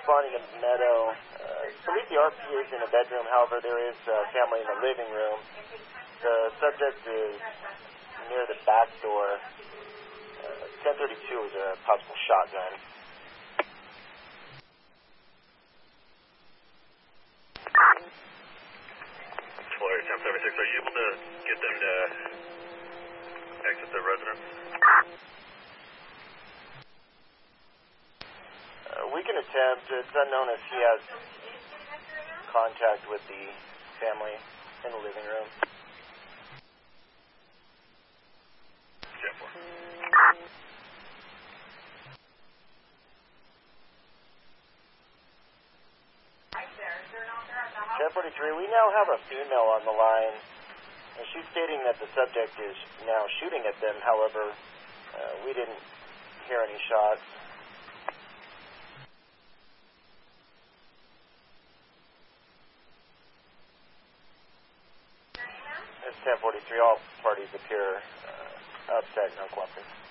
responding to Meadow. I believe the RP is in the bedroom. However, there is family in the living room. The subject is near the back door. 1032 is a possible shotgun. Florida 1076, are you able to get them to exit the residence? We can attempt. It's unknown if he has contact with the family in the living room. 1043, we now have a female on the line, and she's stating that the subject is now shooting at them. However, we didn't hear any shots. It's 1043, all parties appear upset, no cooperative.